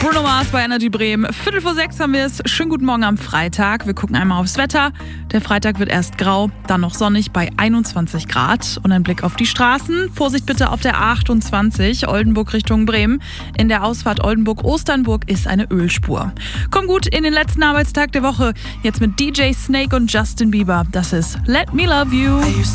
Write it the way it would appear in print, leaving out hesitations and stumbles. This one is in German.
Bruno Mars bei Energy Bremen. 5:45 haben wir es. Schönen guten Morgen am Freitag. Wir gucken einmal aufs Wetter. Der Freitag wird erst grau, dann noch sonnig bei 21 Grad. Und ein Blick auf die Straßen. Vorsicht bitte auf der A28, Oldenburg Richtung Bremen. In der Ausfahrt Oldenburg-Osternburg ist eine Ölspur. Komm gut in den letzten Arbeitstag der Woche. Jetzt mit DJ Snake und Justin Bieber. Das ist Let Me Love You.